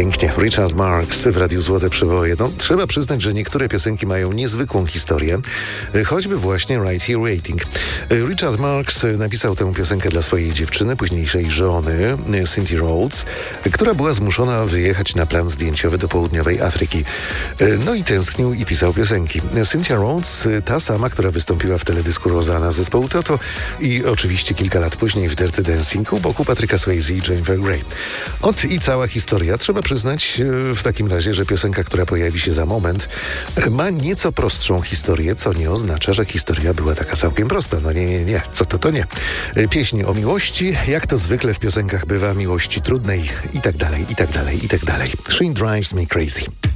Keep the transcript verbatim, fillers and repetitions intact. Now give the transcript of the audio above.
Pięknie. Richard Marx w Radiu Złote Przeboje. No, trzeba przyznać, że niektóre piosenki mają niezwykłą historię. Choćby właśnie Right Here Waiting. Richard Marx napisał tę piosenkę dla swojej dziewczyny, późniejszej żony, Cynthia Rhodes, która była zmuszona wyjechać na plan zdjęciowy do południowej Afryki. No i tęsknił i pisał piosenki. Cynthia Rhodes, ta sama, która wystąpiła w teledysku Rosanna zespołu Toto i oczywiście kilka lat później w Dirty Dancing u boku Patryka Swayze i Jennifer Grey. Ot i cała historia. Trzeba przyznać w takim razie, że piosenka, która pojawi się za moment, ma nieco prostszą historię, co nie oznacza, że historia była taka całkiem prosta. No nie, nie, nie. Co to, to nie. Pieśń o miłości, jak to zwykle w piosenkach bywa, miłości trudnej i tak dalej, i tak dalej, i tak dalej. She Drives Me Crazy.